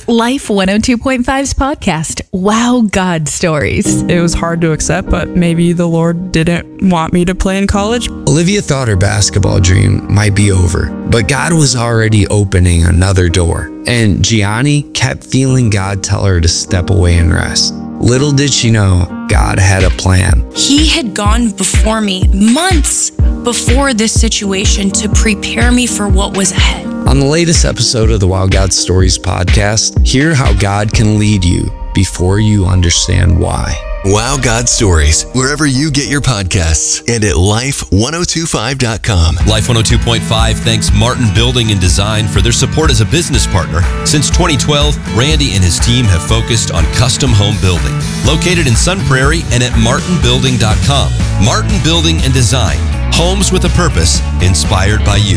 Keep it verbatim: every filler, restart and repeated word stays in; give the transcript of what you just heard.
Life one oh two point five's podcast, Wow God Stories. It was hard to accept, but maybe the Lord didn't want me to play in college. Olivia thought her basketball dream might be over, but God was already opening another door. And Gianni kept feeling God tell her to step away and rest. Little did she know, God had a plan. He had gone before me months before this situation to prepare me for what was ahead. On the latest episode of the Wow God Stories podcast, hear how God can lead you before you understand why. Wow God Stories, wherever you get your podcasts, and at life ten twenty-five dot com. Life one oh two point five thanks Martin Building and Design for their support as a business partner. Since twenty twelve, Randy and his team have focused on custom home building. Located in Sun Prairie and at martin building dot com. Martin Building and Design, homes with a purpose, inspired by you.